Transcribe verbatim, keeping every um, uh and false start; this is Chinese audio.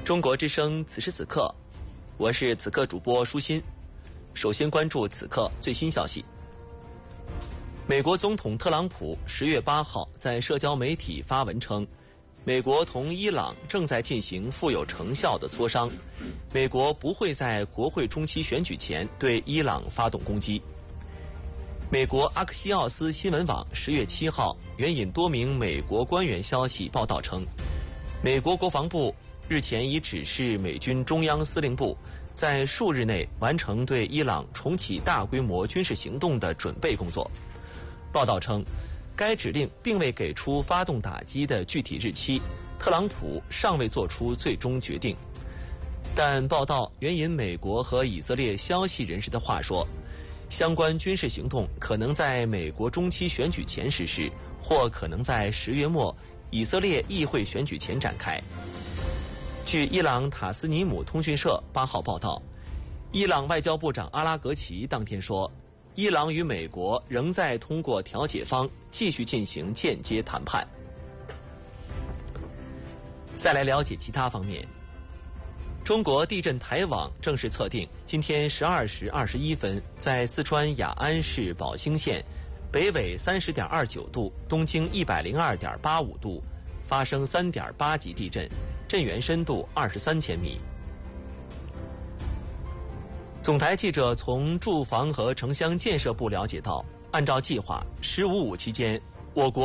中国之声此时此刻，我是此刻主播舒心。首先关注此刻最新消息。美国总统特朗普十月八号在社交媒体发文称，美国同伊朗正在进行富有成效的磋商，美国不会在国会中期选举前对伊朗发动攻击。美国阿克西奥斯新闻网十月七号援引多名美国官员消息报道称，美国国防部日前已指示美军中央司令部在数日内完成对伊朗重启大规模军事行动的准备工作。报道称，该指令并未给出发动打击的具体日期，特朗普尚未做出最终决定。但报道援引美国和以色列消息人士的话说，相关军事行动可能在美国中期选举前实施，或可能在十月末以色列议会选举前展开。据伊朗塔斯尼姆通讯社八号报道，伊朗外交部长阿拉格齐当天说，伊朗与美国仍在通过调解方继续进行间接谈判。再来了解其他方面。中国地震台网正式测定，今天十二时二十一分，在四川雅安市宝兴县北纬三十点二九度、东经一百零二点八五度，发生三点八级地震，震源深度二十三千米。总台记者从住房和城乡建设部了解到，按照计划，十五五期间，我国